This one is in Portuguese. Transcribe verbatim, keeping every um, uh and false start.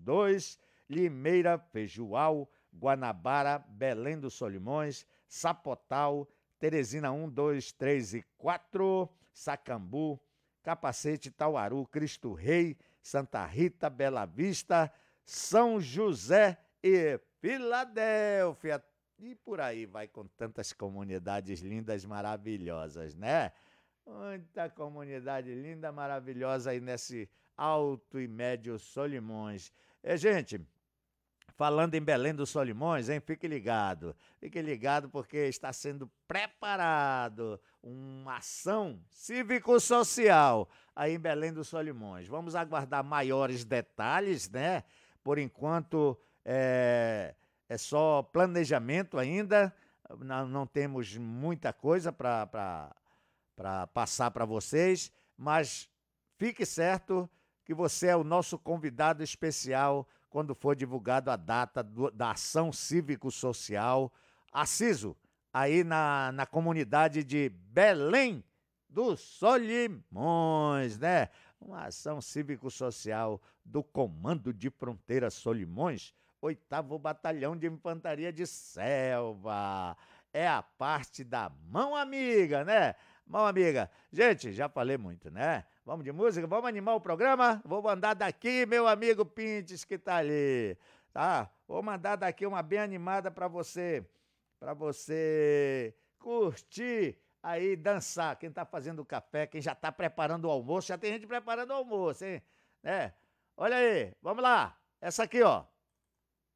dois, Limeira, Fejual, Guanabara, Belém dos Solimões, Sapotal, Teresina um, dois, três e quatro, Sacambu, Capacete, Tauaru, Cristo Rei, Santa Rita, Bela Vista, São José e Filadélfia. E por aí vai com tantas comunidades lindas, maravilhosas, né? Muita comunidade linda, maravilhosa aí nesse Alto e Médio Solimões. É, gente, falando em Belém dos Solimões, hein? Fique ligado. Fique ligado porque está sendo preparado uma ação cívico-social aí em Belém dos Solimões. Vamos aguardar maiores detalhes, né? Por enquanto, é, é só planejamento ainda. Não, não temos muita coisa para para passar para vocês, mas fique certo que você é o nosso convidado especial quando for divulgado a data do, da ação cívico-social Aciso, aí na, na comunidade de Belém dos Solimões, né? Uma ação cívico-social do Comando de Fronteira Solimões, oitavo Batalhão de Infantaria de Selva. É a parte da mão amiga, né? Mão amiga. Gente, já falei muito, né? Vamos de música? Vamos animar o programa? Vou mandar daqui, meu amigo Pintes, que tá ali, tá? Vou mandar daqui uma bem animada pra você, pra você curtir aí, dançar. Quem tá fazendo o café, quem já tá preparando o almoço, já tem gente preparando o almoço, hein? Né? Olha aí, vamos lá. Essa aqui, ó.